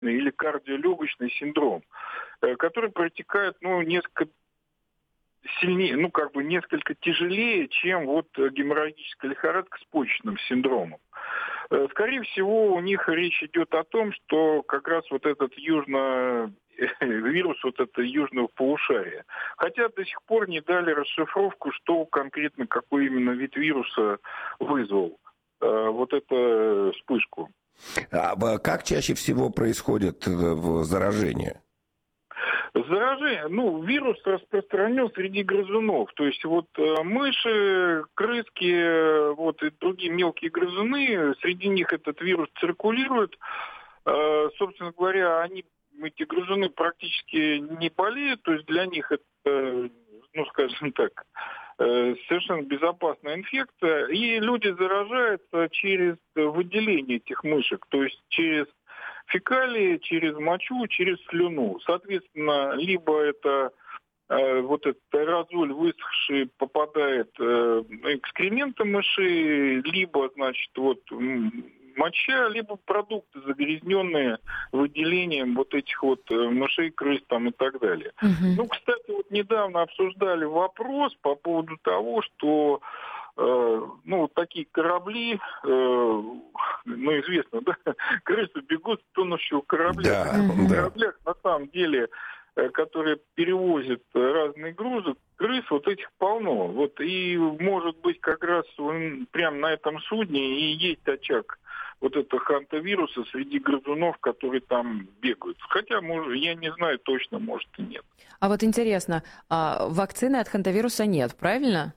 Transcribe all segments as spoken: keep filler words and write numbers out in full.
сердечно-сосудистый или кардиолегочный синдром, который протекает, ну, несколько сильнее, ну, как бы несколько тяжелее, чем вот геморрагическая лихорадка с почечным синдромом. Скорее всего, у них речь идет о том, что как раз вот этот южно... вирус вот это южного полушария. Хотя до сих пор не дали расшифровку, что конкретно, какой именно вид вируса вызвал э, вот эту вспышку. А как чаще всего происходит заражение? Заражение, ну, вирус распространен среди грызунов. То есть вот мыши, крыски, вот и другие мелкие грызуны, среди них этот вирус циркулирует. Э, собственно говоря, они, эти грызуны практически не болеют, то есть для них это, ну, скажем так, э, совершенно безопасная инфекция. И люди заражаются через выделение этих мышек, то есть через фекалии, через мочу, через слюну. Соответственно, либо это э, вот этот аэрозоль высохший попадает э, на экскременты мышей, либо, значит, вот моча, либо продукты, загрязненные выделением вот этих вот мышей, крыс там и так далее. Uh-huh. Ну, кстати, вот недавно обсуждали вопрос по поводу того, что э, ну, вот такие корабли, э, ну, известно, да, крысы бегут с тонущего корабля. Да, uh-huh. В да. кораблях, на самом деле, которые перевозят разные грузы, крыс вот этих полно. Вот и может быть как раз прямо на этом судне и есть очаг вот этого хантавируса среди грызунов, которые там бегают. Хотя, может, я не знаю точно, может и нет. А вот интересно, а вакцины от хантавируса нет, правильно?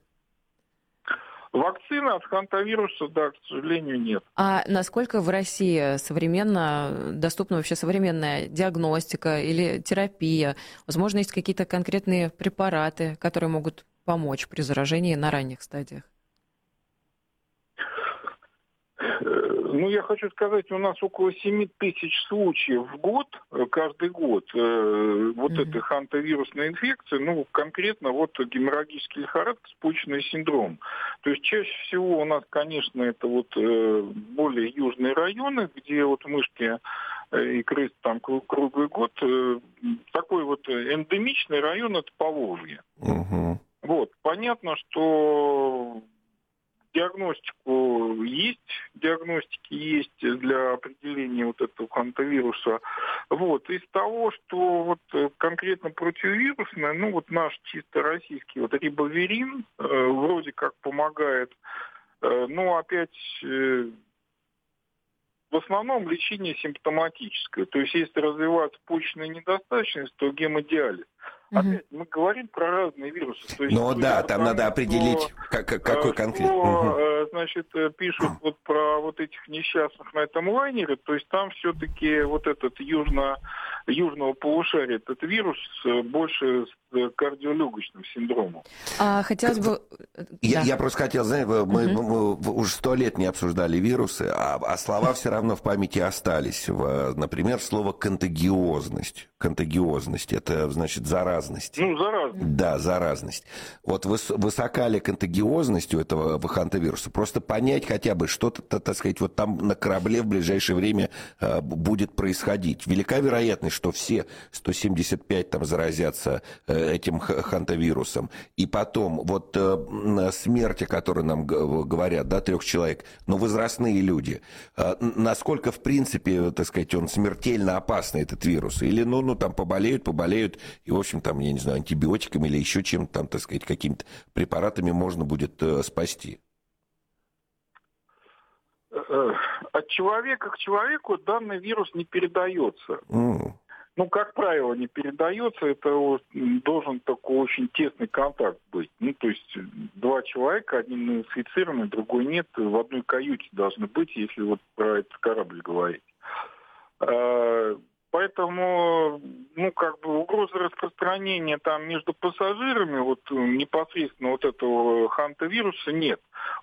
Вакцины от хантавируса, да, к сожалению, нет. А насколько в России современно, доступна вообще современная диагностика или терапия? Возможно, есть какие-то конкретные препараты, которые могут помочь при заражении на ранних стадиях? Ну, я хочу сказать, у нас около семь тысяч случаев в год, каждый год, э, вот mm-hmm. этой хантавирусной инфекции, ну, конкретно вот геморрагический лихорадка с почечным синдромом. То есть чаще всего у нас, конечно, это вот э, более южные районы, где вот мышки и крысы там круглый год. Э, такой вот эндемичный район — это Поволжье. Mm-hmm. Вот, понятно, что... Диагностику есть, диагностики есть для определения вот этого хантавируса. Вот. Из того, что вот конкретно противовирусное, ну вот наш чисто российский, вот рибавирин э, вроде как помогает, э, но опять э, в основном лечение симптоматическое. То есть если развивается почечная недостаточность, то гемодиализ. Опять мы говорим про разные вирусы. То есть, ну да, там потому, надо определить, что, как, какой конкретно. Что, значит, пишут вот про вот этих несчастных на этом лайнере, то есть там все-таки вот этот южно, южного полушария, этот вирус больше с кардиолегочным синдромом. А хотелось бы... Я, да. я просто хотел, знаете, мы, uh-huh. мы, мы уже сто лет не обсуждали вирусы, а, а слова все равно в памяти остались. В, например, слово «контагиозность». Контагиозность – это, значит, заразность. Ну, заразность. Да, заразность. Вот выс, высока ли контагиозность у этого хантавируса? Просто понять хотя бы, что-то, так сказать, вот там на корабле в ближайшее время э, будет происходить. Велика вероятность, что все сто семьдесят пять там заразятся э, этим хантавирусом. И потом, вот э, смерти, которые нам говорят, да, трех человек, но возрастные люди, э, насколько, в принципе, так сказать, он смертельно опасный, этот вирус? Или, ну, ну, там поболеют, поболеют, и, в общем, там, я не знаю, антибиотиками или еще чем-то, там, так сказать, какими-то препаратами можно будет э, спасти? От человека к человеку данный вирус не передается. Mm. Ну, как правило, не передается, это должен такой очень тесный контакт быть. Ну, то есть два человека, один инфицированный, другой нет, в одной каюте должны быть, если вот про этот корабль говорить. Поэтому, ну, как бы угрозы распространения там между пассажирами вот непосредственно вот этого хантавируса нет.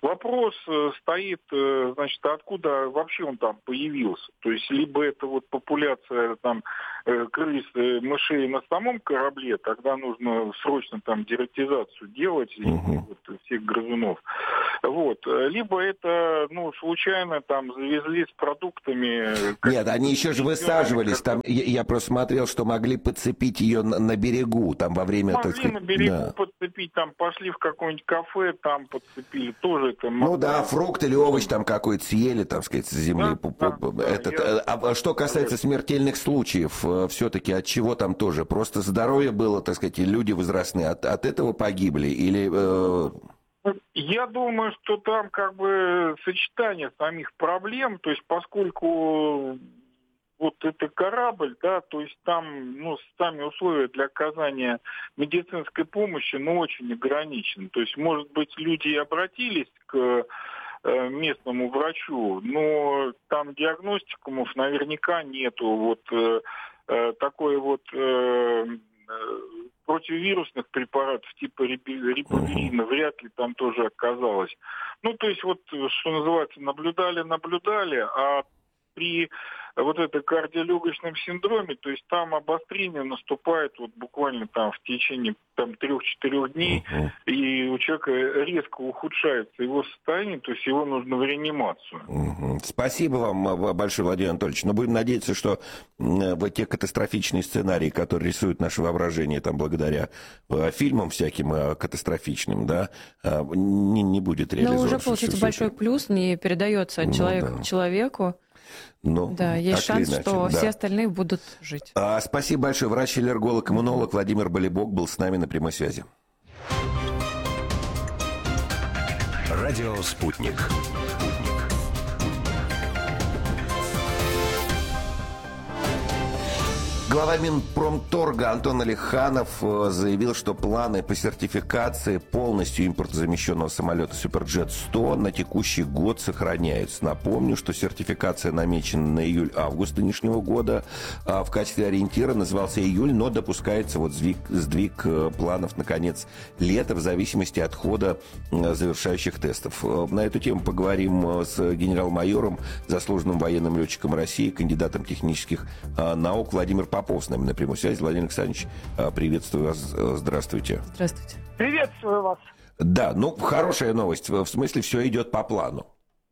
Вопрос стоит, значит, откуда вообще он там появился. То есть либо это вот популяция там крыс, мышей на самом корабле, тогда нужно срочно там дератизацию делать угу. вот, всех грызунов. Вот. Либо это, ну, случайно там завезли с продуктами. Нет, они еще же высаживались. Там, я, я просто смотрел, что могли подцепить ее на, на берегу, там во время... Могли, так сказать, на берегу да. подцепить, там пошли в какое-нибудь кафе, там подцепили, тоже это... Ну да, фрукт или овощ там какой-то съели, там, сказать, с земли. Да, да, Этот, да, я... А что касается смертельных случаев, все-таки от чего там тоже? Просто здоровье было, так сказать, и люди возрастные от, от этого погибли? Или... Э... Я думаю, что там как бы сочетание самих проблем, то есть поскольку вот это корабль, да, то есть там, ну, сами условия для оказания медицинской помощи, ну, очень ограничены. То есть, может быть, люди и обратились к местному врачу, но там диагностикумов наверняка нету. Вот э, э, такой вот э, противовирусных препаратов типа рибавирина вряд ли там тоже оказалось. Ну, то есть, вот, что называется, наблюдали-наблюдали, а при вот этом кардиолегочном синдроме, то есть там обострение наступает вот буквально там в течение там трех-четырех дней, uh-huh. и у человека резко ухудшается его состояние, то есть его нужно в реанимацию. Uh-huh. Спасибо вам большое, Владимир Анатольевич. Но будем надеяться, что в те катастрофичные сценарии, которые рисуют наше воображение там благодаря фильмам всяким катастрофичным, да, не, не будет реализовано. Но уже получится большой это... плюс, не передается от человека ну, да. к человеку. Ну, да, есть шанс, иначе, что да. все остальные будут жить. А, спасибо большое. Врач-аллерголог, иммунолог Владимир Болибок был с нами на прямой связи. Радио «Спутник». Глава Минпромторга Антон Алиханов заявил, что планы по сертификации полностью импортозамещенного самолета Суперджет сто на текущий год сохраняются. Напомню, что сертификация намечена на июль-август нынешнего года. В качестве ориентира назывался июль, но допускается вот сдвиг, сдвиг планов на конец лета в зависимости от хода завершающих тестов. На эту тему поговорим с генерал-майором, заслуженным военным летчиком России, кандидатом технических наук Владимир Попов. Попов с нами на прямой связи. Владимир Александрович, приветствую вас. Здравствуйте. Здравствуйте. Приветствую вас. Да, ну, хорошая новость. В смысле, все идет по плану.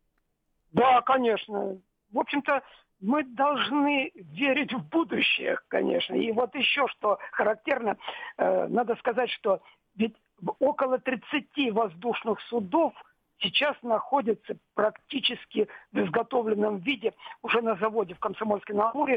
Да, конечно. В общем-то, мы должны верить в будущее, конечно. И вот еще что характерно, э, надо сказать, что ведь около тридцати воздушных судов сейчас находятся практически в изготовленном виде уже на заводе в Комсомольске-на-Амуре,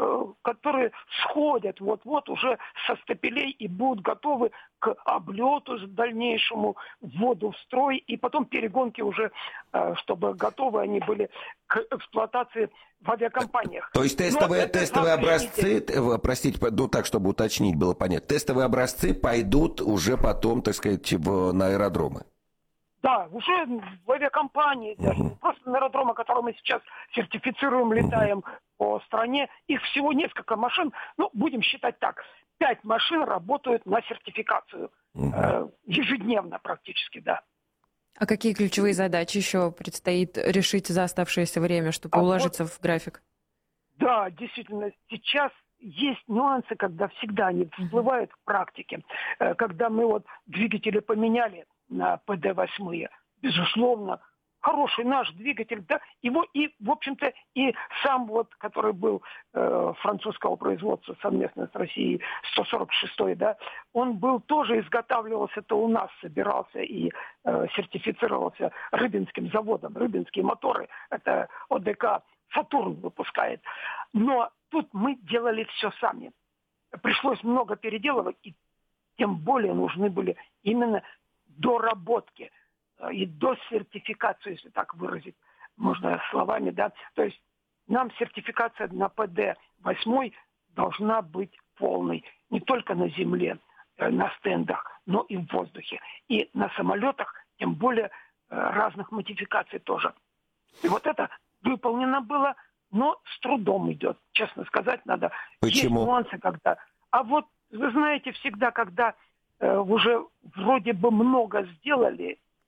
которые сходят вот-вот уже со стапелей и будут готовы к облету дальнейшему, вводу в строй, и потом перегонки уже, чтобы готовы они были к эксплуатации в авиакомпаниях. То есть тестовые, тестовые образцы, простите, ну так, чтобы уточнить было понятно, тестовые образцы пойдут уже потом, так сказать, в, на аэродромы? Да, уже в авиакомпании, uh-huh. просто на аэродромы, которые мы сейчас сертифицируем, летаем uh-huh. по стране, их всего несколько машин, ну, будем считать так, пять машин работают на сертификацию uh-huh. э, ежедневно практически, да. А какие ключевые задачи еще предстоит решить за оставшееся время, чтобы а уложиться вот, в график? Да, действительно, сейчас есть нюансы, когда всегда они всплывают uh-huh. в практике, э, когда мы вот двигатели поменяли на пэ дэ восемь, безусловно, хороший наш двигатель, да, его и, в общем-то, и сам вот, который был э, французского производства совместно с Россией, сто сорок шестой, да, он был тоже изготавливался-то у нас, собирался и э, сертифицировался Рыбинским заводом, Рыбинские моторы, это о дэ ка «Сатурн» выпускает. Но тут мы делали все сами. Пришлось много переделывать, и тем более нужны были именно доработки и до сертификации, если так выразить, можно словами, да. То есть нам сертификация на пэ дэ восемь должна быть полной не только на земле, на стендах, но и в воздухе. И на самолетах, тем более разных модификаций тоже. И вот это выполнено было, но с трудом идет. Честно сказать, надо. Почему? Есть нюансы, когда... А вот, вы знаете, всегда, когда уже вроде бы много сделали,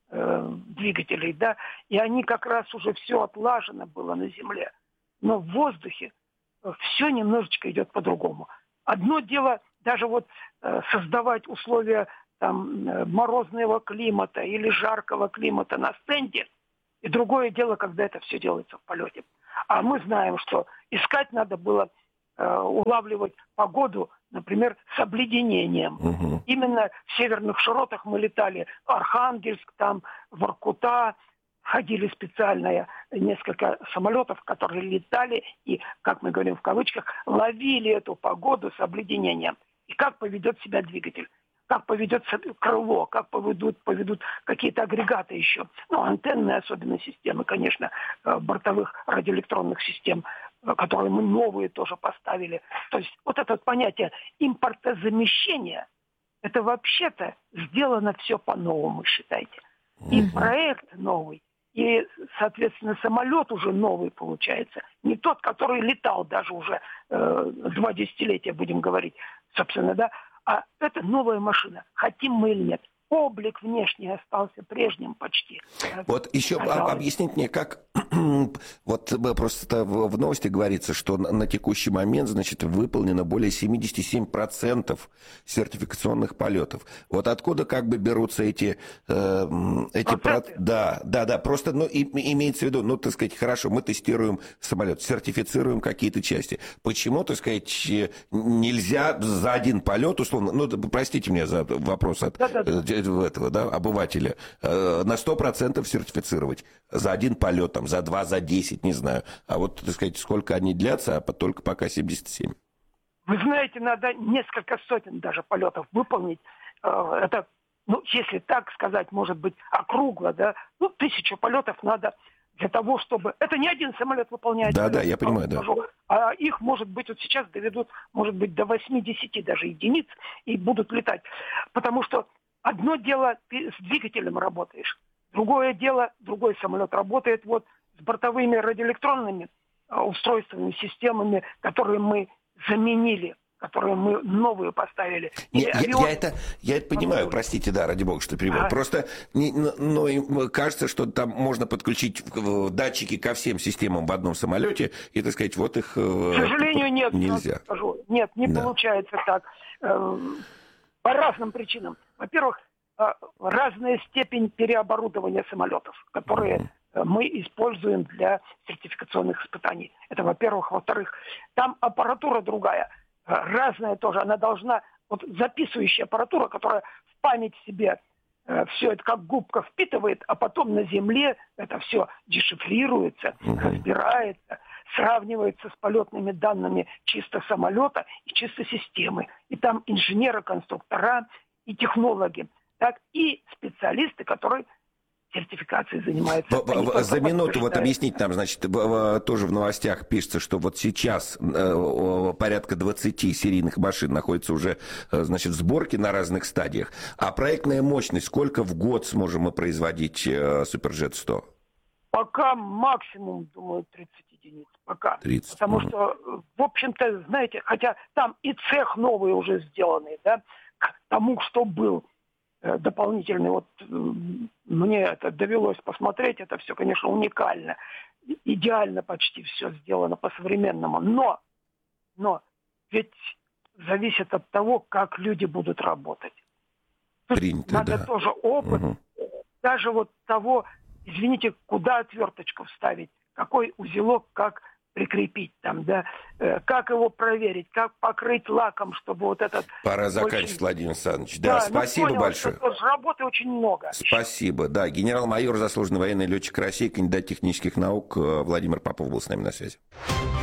э, двигателей, да, и они как раз уже все отлажено было на земле. Но в воздухе все немножечко идет по-другому. Одно дело даже вот э, создавать условия там, э, морозного климата или жаркого климата на стенде, и другое дело, когда это все делается в полете. А мы знаем, что искать надо было э, улавливать погоду, например, с обледенением. Угу. Именно в северных широтах мы летали. Архангельск, там, Воркута. Ходили специальные несколько самолетов, которые летали и, как мы говорим в кавычках, ловили эту погоду с обледенением. И как поведет себя двигатель, как поведет крыло, как поведут, поведут какие-то агрегаты еще. Ну, антенные особенно системы, конечно, бортовых радиоэлектронных систем, которые мы новые тоже поставили. То есть вот это понятие импортозамещения, это вообще-то сделано все по-новому, считайте. И mm-hmm. проект новый. И, соответственно, самолет уже новый получается. Не тот, который летал даже уже э, два десятилетия, будем говорить, собственно, да. А это новая машина. Хотим мы или нет. Облик внешний остался прежним почти. Вот еще а, объясните мне, как... вот просто в новости говорится, что на текущий момент, значит, выполнено более семьдесят семь процентов сертификационных полетов. Вот откуда как бы берутся эти... Э, эти про... Да, да, да. Просто, ну, и, имеется в виду, ну, так сказать, хорошо, мы тестируем самолет, сертифицируем какие-то части. Почему, так сказать, нельзя за один полет, условно... Ну, простите меня за вопрос от... Да, да, да. этого, да, обывателя, э, на сто процентов сертифицировать за один полет, там, за два, за десять, не знаю. А вот, так сказать, сколько они длятся, а только пока семьдесят семь. Вы знаете, надо несколько сотен даже полетов выполнить. Э, это, ну, если так сказать, может быть, округло, да, ну, тысячу полетов надо для того, чтобы... Это не один самолет выполняет. Да, да, я понимаю, да. А их, может быть, вот сейчас доведут, может быть, до восьмидесяти даже единиц и будут летать. Потому что одно дело, ты с двигателем работаешь. Другое дело, другой самолет работает вот с бортовыми радиоэлектронными устройствами, системами, которые мы заменили, которые мы новые поставили. Не, я, я, это, я это понимаю, простите, да, ради бога, что перебил. А. Просто не, но, но кажется, что там можно подключить датчики ко всем системам в одном самолете и, так сказать, вот их... К сожалению, нет. Нельзя. Скажу. Нет, не да. получается так. По разным причинам. Во-первых, разная степень переоборудования самолетов, которые mm-hmm. мы используем для сертификационных испытаний. Это, во-первых. Во-вторых, там аппаратура другая, разная тоже. Она должна, вот записывающая аппаратура, которая в память себе э, все это как губка впитывает, а потом на земле это все дешифрируется, mm-hmm. разбирается, сравнивается с полетными данными чисто самолета и чисто системы. И там инженеры, конструктора и технологи, так и специалисты, которые сертификацией занимаются. За минуту вот объяснить нам, значит, тоже в новостях пишется, что вот сейчас порядка двадцати серийных машин находится уже, значит, в сборке на разных стадиях. А проектная мощность, сколько в год сможем мы производить Суперджет сто? Пока максимум, думаю, тридцать единиц. Пока. тридцать. Потому mm-hmm. что, в общем-то, знаете, хотя там и цех новый уже сделанный, да, к тому, что был э, дополнительный. Вот э, мне это довелось посмотреть, это все, конечно, уникально. Идеально почти все сделано по-современному. Но, но ведь зависит от того, как люди будут работать. Принято, надо да. тоже опыт, угу. даже вот того, извините, куда отверточку вставить, какой узелок, как прикрепить там, да, э, как его проверить, как покрыть лаком, чтобы вот этот... Пора заканчивать, очень... Владимир Александрович. Да, да, спасибо понял, большое. Что работы очень много. Спасибо, да. Генерал-майор, заслуженный военный летчик России, кандидат технических наук Владимир Попов был с нами на связи.